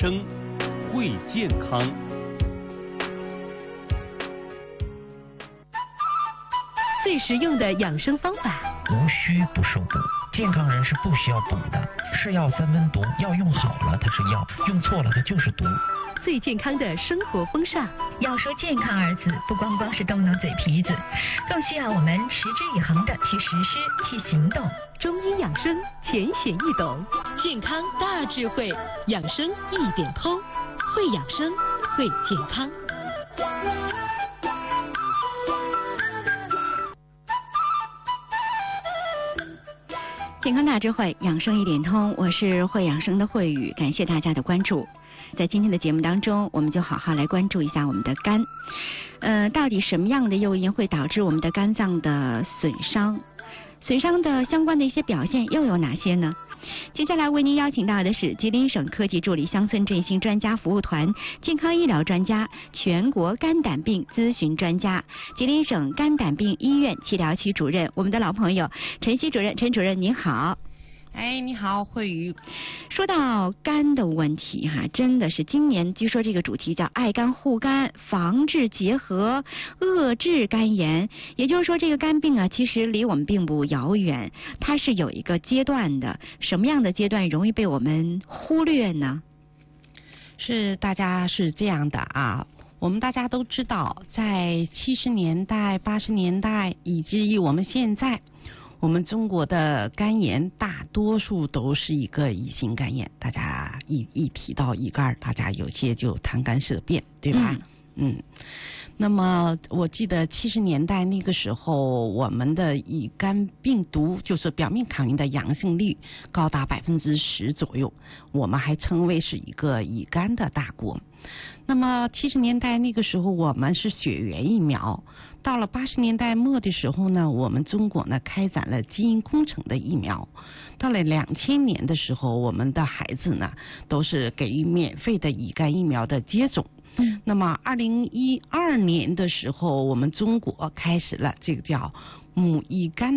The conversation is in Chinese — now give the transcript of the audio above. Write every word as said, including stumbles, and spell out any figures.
生，会健康。 最实用的养生方法， 无需不受补。健康人是不需要补的，是药三分毒，药用好了它是药，用错了它就是毒。 最健康的生活风尚， 要说健康二字，不光光是动动嘴皮子，更需要我们持之以恒的去实施、去行动。 中医养生浅显易懂，健康大智慧，养生一点通，会养生，会健康。 健康大智慧，养生一点通，我是会养生的慧宇，感谢大家的关注。在今天的节目当中，我们就好好来关注一下我们的肝。呃，到底什么样的诱因会导致我们的肝脏的损伤？损伤的相关的一些表现又有哪些呢？接下来为您邀请到的是吉林省科技助理乡村振兴专家服务团健康医疗专家、全国肝胆病咨询专家、吉林省肝胆病医院耆疗区主任，我们的老朋友陈曦主任。陈主任您好。 哎，你好，慧宇。 说到肝的问题哈，真的是今年据说这个主题叫爱肝护肝，防治结核，遏制肝炎。也就是说，这个肝病啊，其实离我们并不遥远，它是有一个阶段的。什么样的阶段容易被我们忽略呢？ 是大家是这样的啊。我们大家都知道，在七十年代、八十年代以及我们现在，我们中国的肝炎大多数都是一个乙型肝炎。大家一一提到乙肝，大家有些就谈肝色变，对吧？嗯。嗯那么我记得七十年代那个时候，我们的乙肝病毒就是表面抗原的阳性率高达百分之十左右，我们还称为是一个乙肝的大国。那么七十年代那个时候，我们是血源疫苗。到了八十年代末的时候呢，我们中国呢开展了基因工程的疫苗。到了两千年的时候，我们的孩子呢都是给予免费的乙肝疫苗的接种。嗯，那么二零一二年的时候，我们中国开始了这个叫母乙肝